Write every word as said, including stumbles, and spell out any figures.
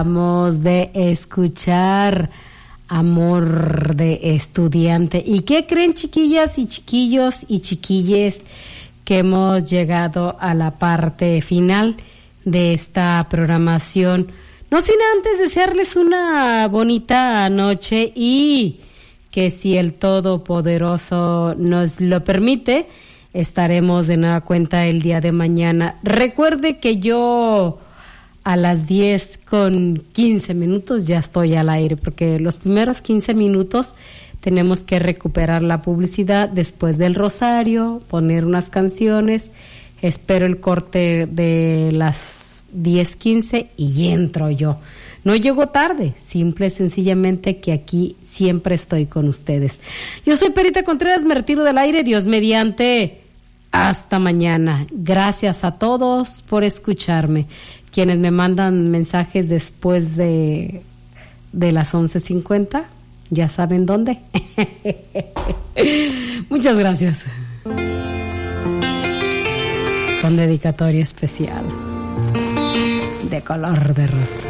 Vamos de escuchar Amor de Estudiante. ¿Y qué creen, chiquillas y chiquillos y chiquilles? Que hemos llegado a la parte final de esta programación. No sin antes desearles una bonita noche y que si el Todopoderoso nos lo permite, estaremos de nueva cuenta el día de mañana. Recuerde que yo a las diez con quince minutos ya estoy al aire, porque los primeros quince minutos tenemos que recuperar la publicidad después del rosario, poner unas canciones, espero el corte de las diez quince y entro yo. No llego tarde, simple y sencillamente que aquí siempre estoy con ustedes. Yo soy Perita Contreras, me retiro del aire, Dios mediante, hasta mañana. Gracias a todos por escucharme. Quienes me mandan mensajes después de, de las once cincuenta, ya saben dónde. Muchas gracias. Con dedicatoria especial de color de rosa.